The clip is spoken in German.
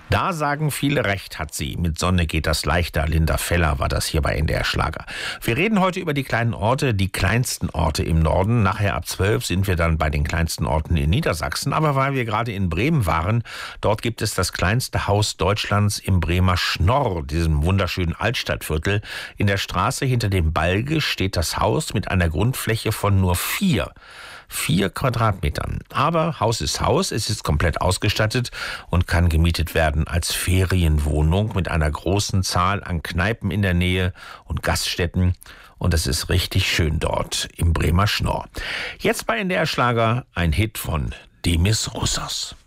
Da sagen viele, recht hat sie. Mit Sonne geht das leichter. Linda Feller war das hier bei NDR Schlager. Wir reden heute über die kleinen Orte, die kleinsten Orte im Norden. Nachher ab 12 sind wir dann bei den kleinsten Orten in Niedersachsen. Aber weil wir gerade in Bremen waren, dort gibt es das kleinste Haus Deutschlands im Bremer Schnorr, diesem wunderschönen Altstadtviertel. In der Straße hinter dem Balge steht das Haus mit einer Grundfläche von nur 4 Quadratmetern. Aber Haus ist Haus, es ist komplett ausgestattet und kann gemietet werden als Ferienwohnung mit einer großen Zahl an Kneipen in der Nähe und Gaststätten. Und es ist richtig schön dort im Bremer Schnorr. Jetzt bei NDR Schlager ein Hit von Demis Roussos.